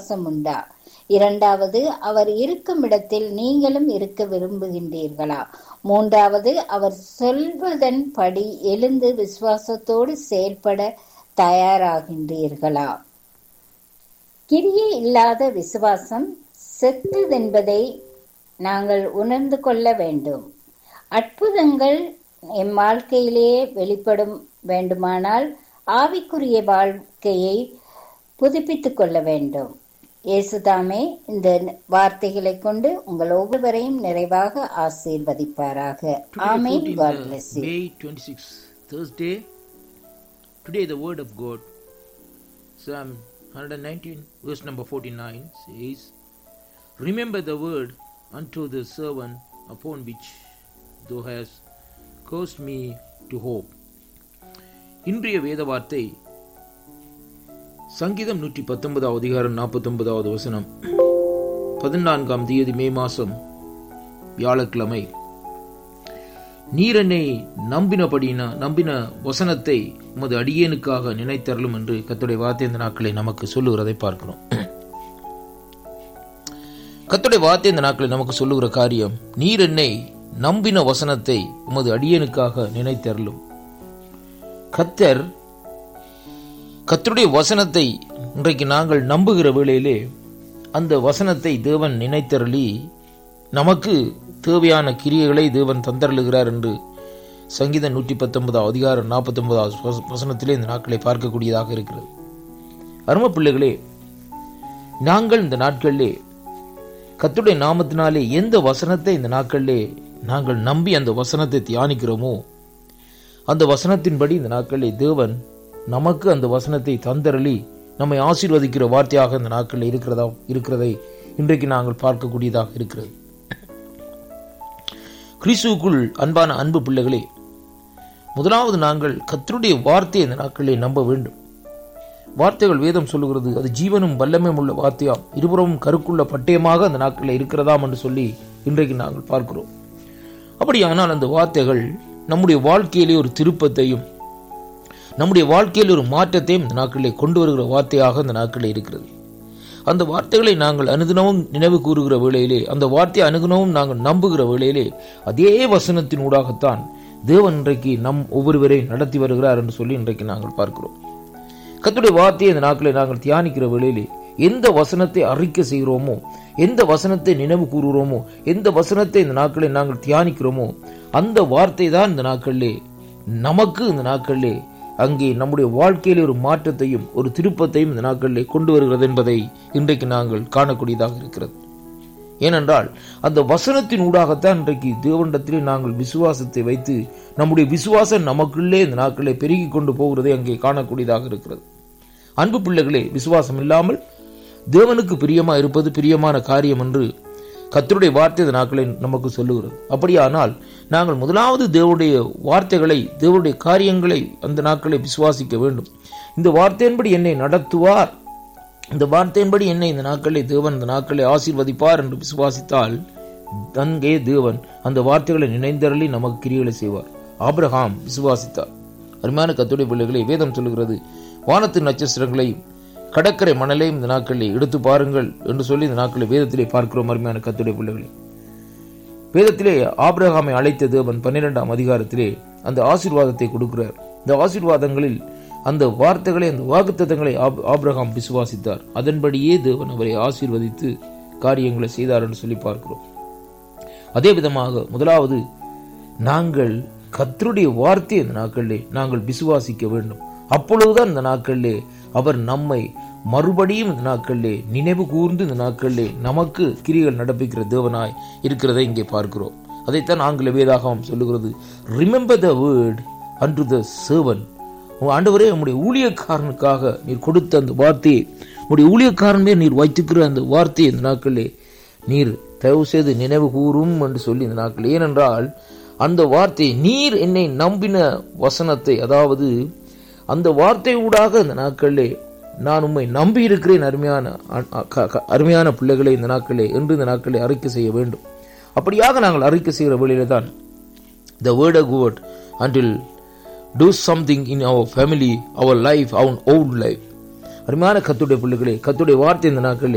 விசுவாசம் உண்டா? இரண்டாவது, அவர் இருக்கும் இடத்தில் நீங்களும் இருக்க விரும்புகின்றீர்களா? மூன்றாவது, அவர் சொல்வதன்படி எழுந்து விசுவாசத்தோடு செயல்பட தயாராகின்றீர்களா? கிரியை இல்லாத விசுவாசம் செத்ததென்பதை நாங்கள் உணர்ந்து கொள்ள வேண்டும். அற்புதங்கள் எம் வாழ்க்கையிலேயே வெளிப்படும் வேண்டுமானால் ஆவிக்குரிய வாழ்க்கையை புதுப்பித்துக் கொள்ள வேண்டும். இயேசுதாமே இந்த வார்த்தைகளை கொண்டு உங்கள் ஒவ்வொருவரையும் நிறைவாக ஆசீர்வதிப்பாராக. ஆமென். God bless you. May 26, Thursday. Today the word of God, Psalm 119 verse number 49 says, "Remember the word unto the servant upon which thou hast caused me to hope." இன்றைய வேத வார்த்தை சங்கீதம் 119 அதிகாரம் 49 வசனம். 14ஆம் தேதி மே மாசம் வியாழக்கிழமை. நீர் என்னை நம்பின வசனத்தை உமது அடியேனுக்காக நினைத்தருளும் என்று கர்த்தருடைய வார்த்தை இந்த நாட்களை நமக்கு சொல்லுகிறதை பார்க்கிறோம். கர்த்தருடைய வார்த்தை இந்த நாட்களை நமக்கு சொல்லுகிற காரியம், நீர் என்னை நம்பின வசனத்தை உமது அடியேனுக்காக நினைத்தருளும். கர்த்தருடைய வசனத்தை இன்றைக்கு நாங்கள் நம்புகிற வேளையிலே அந்த வசனத்தை தேவன் நினைத்தருளி நமக்கு தேவையான கிரியைகளை தேவன் தந்தருளுகிறார் என்று சங்கீதம் 119 அதிகாரம் 49 வசனத்திலே இந்த நாட்களை பார்க்கக்கூடியதாக இருக்கிறது. அருமை பிள்ளைகளே, நாங்கள் இந்த நாட்களிலே கர்த்தருடைய நாமத்தினாலே எந்த வசனத்தை இந்த நாட்களிலே நாங்கள் நம்பி அந்த வசனத்தை தியானிக்கிறோமோ அந்த வசனத்தின்படி இந்த நாட்களிலே தேவன் நமக்கு அந்த வசனத்தை தந்தருளி நம்மை ஆசீர்வதிக்கிற வார்த்தையாக இந்த நாட்களில் இருக்கிறதை இன்றைக்கு நாங்கள் பார்க்கக்கூடியதாக இருக்கிறது. கிறிஸ்துவுக்குள் அன்பான அன்பு பிள்ளைகளே, முதலாவது நாங்கள் கர்த்தருடைய வார்த்தையை இந்த நாட்களிலே நம்ப வேண்டும். வார்த்தைகள் வேதம் சொல்லுகிறது, அது ஜீவனும் வல்லமையும் உள்ள வார்த்தையாம், இருபுறமும் கருக்குள்ள பட்டயமாக அந்த நாட்களில் இருக்கிறதாம் என்று சொல்லி இன்றைக்கு நாங்கள் பார்க்கிறோம். அப்படியானால் அந்த வார்த்தைகள் நம்முடைய வாழ்க்கையிலே ஒரு திருப்பத்தையும் நம்முடைய வாழ்க்கையில் ஒரு மாற்றத்தையும் இந்த நாட்களிலே கொண்டு வருகிற வார்த்தையாக இந்த நாட்களில் இருக்கிறது. அந்த வார்த்தைகளை நாங்கள் அனுதினமும் நினைவு கூறுகிற வேளையிலே, அந்த வார்த்தையை அனுதினமும் நாங்கள் நம்புகிற வேளையிலே அதே வசனத்தின் ஊடாகத்தான் தேவன் இன்றைக்கு நம் ஒவ்வொருவரையும் நடத்தி வருகிறார் என்று சொல்லி இன்றைக்கு நாங்கள் பார்க்கிறோம். கர்த்தருடைய வார்த்தையை இந்த நாட்களை நாங்கள் தியானிக்கிற வேளையிலே எந்த வசனத்தை அறிக்கை செய்கிறோமோ, எந்த வசனத்தை நினைவு கூறுகிறோமோ, எந்த வசனத்தை இந்த நாட்களை நாங்கள் தியானிக்கிறோமோ அந்த வார்த்தை தான் இந்த நாட்களிலே நமக்கு இந்த நாட்களிலே அங்கே நம்முடைய வாழ்க்கையிலே ஒரு மாற்றத்தையும் ஒரு திருப்பத்தையும் இந்த நாட்களிலே கொண்டு வருகிறது என்பதை இன்றைக்கு நாங்கள் காணக்கூடியதாக இருக்கிறது. ஏனென்றால் அந்த வசனத்தின் ஊடாகத்தான் இன்றைக்கு தேவனிடத்திலே நாங்கள் விசுவாசத்தை வைத்து நம்முடைய விசுவாசம் நமக்குள்ளே இந்த நாட்களை பெருகி கொண்டு போகிறதை அங்கே காணக்கூடியதாக இருக்கிறது. அன்பு பிள்ளைகளே, விசுவாசம் இல்லாமல் தேவனுக்கு பிரியமா இருப்பது பிரியமான காரியம் என்று கர்த்தருடைய வார்த்தை இந்த நாட்களை நமக்கு சொல்லுகிறது. அப்படியானால் நாங்கள் முதலாவது தேவனுடைய வார்த்தைகளை, தேவனுடைய காரியங்களை அந்த நாட்களை விசுவாசிக்க வேண்டும். இந்த வார்த்தையின்படி என்னை நடத்துவார், இந்த வார்த்தையின்படி என்னை இந்த நாட்களை தேவன் இந்த நாட்களை ஆசீர்வதிப்பார் என்று விசுவாசித்தால் அங்கே தேவன் அந்த வார்த்தைகளை நினைந்தருளி நமக்கு கிரியைகளை செய்வார். ஆபிரகாம் விசுவாசித்தார். அருமையான கர்த்தருடைய பிள்ளைகளை, வேதம் சொல்லுகிறது, வானத்து நட்சத்திரங்களை கடற்கரை மணலையும் இந்த நாட்களில் எடுத்து பாருங்கள் என்று சொல்லி இந்த நாட்களில் வேதத்திலே பார்க்கிறோம். அருமையான கர்த்தருடைய பிள்ளைகளே, வேதத்திலே ஆபிரகாமை அழைத்த தேவன் 12ஆம் அதிகாரத்திலே அந்த ஆசீர்வாதத்தை கொடுக்கிறார். இந்த ஆசீர்வாதங்களில் அந்த வார்த்தைகளை, அந்த வாக்குத்தத்தங்களை ஆபிரகாம் விசுவாசித்தார். அதன்படியே தேவன் அவரை ஆசீர்வதித்து காரியங்களை செய்தார் என்று சொல்லி பார்க்கிறோம். அதே விதமாக முதலாவது நாங்கள் கர்த்தருடைய வார்த்தையை இந்த நாட்களிலே நாங்கள் விசுவாசிக்க வேண்டும். அப்பொழுதுதான் இந்த நாட்களிலே அவர் நம்மை மறுபடியும் இந்த நாட்களிலே நினைவு கூர்ந்து இந்த நாட்களிலே நமக்கு கிரியைகள் நடப்பிக்கிற தேவனாய் இருக்கிறதை இங்கே பார்க்கிறோம். அதைத்தான் ஆங்கில வேதாகமம் சொல்லுகிறது, remember the word and the servant. ஆண்டவரே, உம்முடைய ஊழியக்காரனுக்காக நீர் கொடுத்த அந்த வார்த்தையை, உம்முடைய ஊழியக்காரன் மேல் நீர் வைத்துக்கிற அந்த வார்த்தையை இந்த நாட்களிலே நீர் தயவு செய்து நினைவு கூறும் என்று சொல்லி இந்த நாட்கள். ஏனென்றால் அந்த வார்த்தை, நீர் என்னை நம்பின வசனத்தை, அதாவது அந்த வார்த்தை ஊடாக இந்த நாட்களிலே நான் உம்மை நம்பி இருக்கிறேன் அருமையான பிள்ளைகளை இந்த நாட்களே என்று இந்த நாட்களை அறிக்கை செய்ய வேண்டும். அப்படியாக நாங்கள் அறிக்கை செய்கிற வேளையிலே தான் the word of God until do something in our family, our life, our own life. அருமையான கர்த்தருடைய பிள்ளைகளே, கர்த்தருடைய வார்த்தை இந்த நாட்களிலே